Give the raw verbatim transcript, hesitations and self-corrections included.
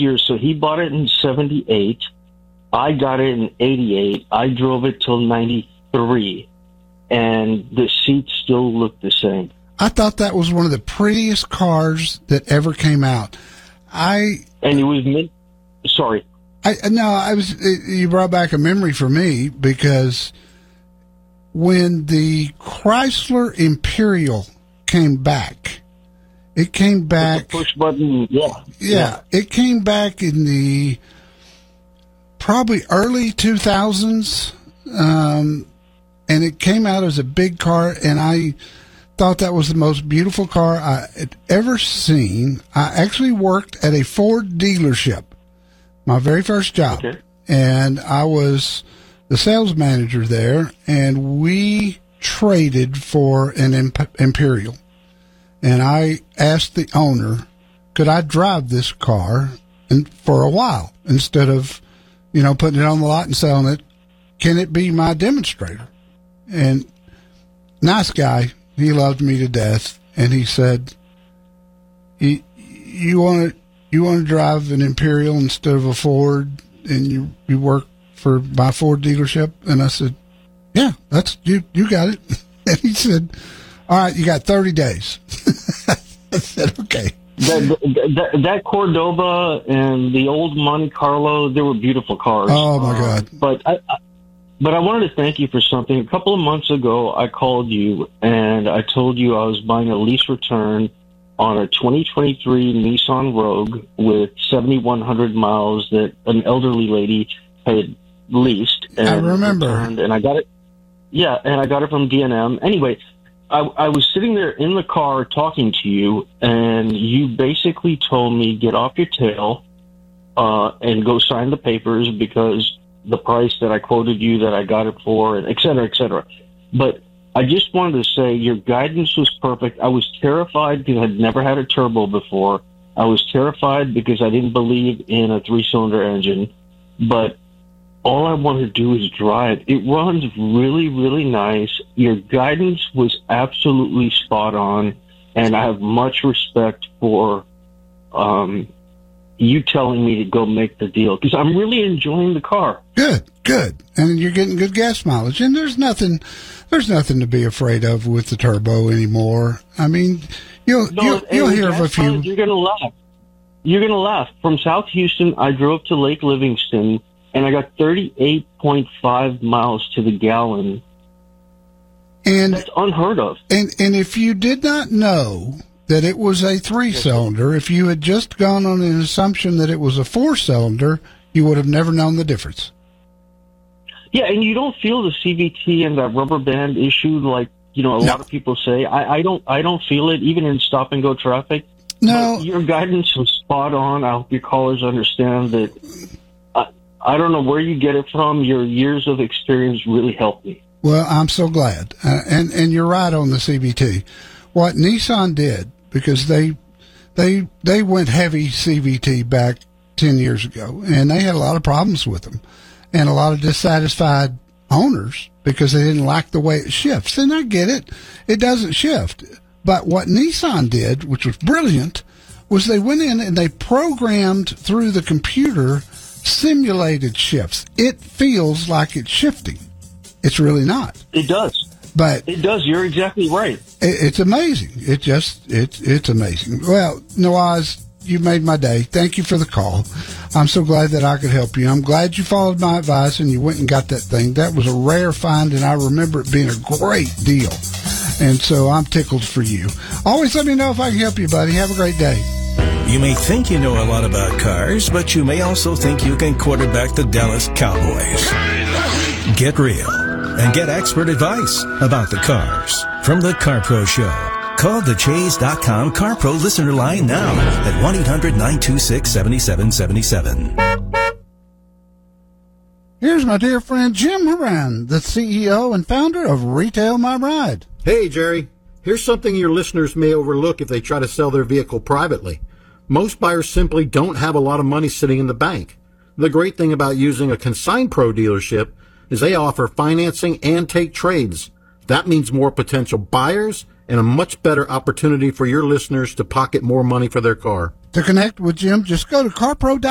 years. So he bought it in seventy-eight. I got it in eighty-eight. I drove it till ninety-three. And the seats still look the same. I thought that was one of the prettiest cars that ever came out. I And it was mint. Sorry. I no, I was. You brought back a memory for me because when the Chrysler Imperial came back, it came back. Push button. Yeah. yeah. Yeah. It came back in the probably early two thousands, um, and it came out as a big car, and I thought that was the most beautiful car I had ever seen. I actually worked at a Ford dealership. My very first job. Okay. And I was the sales manager there, and we traded for an Imp- Imperial. And I asked the owner, could I drive this car and for a while instead of, you know, putting it on the lot and selling it? Can it be my demonstrator? And nice guy, he loved me to death, and he said, you, you want to You want to drive an Imperial instead of a Ford, and you, you work for my Ford dealership? And I said, yeah, that's you. You got it. And he said, all right, you got thirty days. I said, okay. That, that, that Cordoba and the old Monte Carlo, they were beautiful cars. Oh my God! Uh, but I, I, but I wanted to thank you for something. A couple of months ago, I called you and I told you I was buying a lease return on a twenty twenty-three Nissan Rogue with seventy-one hundred miles that an elderly lady had leased. And I remember. returned, and I got it. Yeah, and I got it from D and M. Anyway, I, I was sitting there in the car talking to you, and you basically told me, get off your tail uh, and go sign the papers because the price that I quoted you that I got it for, and et cetera, et cetera. But I just wanted to say your guidance was perfect. I was terrified because I'd never had a turbo before. I was terrified because I didn't believe in a three-cylinder engine. But all I want to do is drive. It runs really, really nice. Your guidance was absolutely spot on, and I have much respect for um, you telling me to go make the deal because I'm really enjoying the car. Good, good, and you're getting good gas mileage. And there's nothing, there's nothing to be afraid of with the turbo anymore. I mean, you'll No, you'll, you'll hear of a few. Mileage, you're gonna laugh. You're gonna laugh. From South Houston, I drove to Lake Livingston, and I got thirty-eight point five miles to the gallon. And that's unheard of. And and if you did not know that it was a three-cylinder, if you had just gone on an assumption that it was a four-cylinder, you would have never known the difference. Yeah, and you don't feel the C V T and that rubber band issue like, you know, a no. lot of people say. I, I don't I don't feel it, even in stop-and-go traffic. No. But your guidance was spot on. I hope your callers understand that. I, I don't know where you get it from. Your years of experience really helped me. Well, I'm so glad. Uh, and, and you're right on the C V T. What Nissan did, because they they they went heavy C V T back ten years ago, and they had a lot of problems with them, and a lot of dissatisfied owners because they didn't like the way it shifts. And I get it. It doesn't shift. But what Nissan did, which was brilliant, was they went in and they programmed through the computer simulated shifts. It feels like it's shifting. It's really not. It does. But it does. You're exactly right. It, it's amazing. It just, it's it's amazing. Well, Nawaz, you made my day. Thank you for the call. I'm so glad that I could help you. I'm glad you followed my advice and you went and got that thing. That was a rare find, and I remember it being a great deal. And so I'm tickled for you. Always let me know if I can help you, buddy. Have a great day. You may think you know a lot about cars, but you may also think you can quarterback the Dallas Cowboys. Get real and get expert advice about the cars from the CarPro Show. Call the Chase dot com CarPro listener line now at one eight hundred nine two six seven seven seven seven. Here's my dear friend Jim Horan, the C E O and founder of Retail My Ride. Hey, Jerry. Here's something your listeners may overlook if they try to sell their vehicle privately. Most buyers simply don't have a lot of money sitting in the bank. The great thing about using a Consign Pro dealership is they offer financing and take trades. That means more potential buyers and a much better opportunity for your listeners to pocket more money for their car. To connect with Jim, just go to carpro dot com.